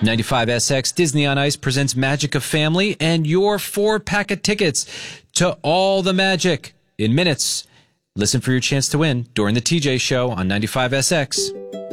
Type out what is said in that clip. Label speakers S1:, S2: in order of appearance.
S1: 95SX Disney on Ice presents Magic of Family and your 4-pack of tickets to all the magic in minutes. Listen for your chance to win during the TJ Show on 95SX.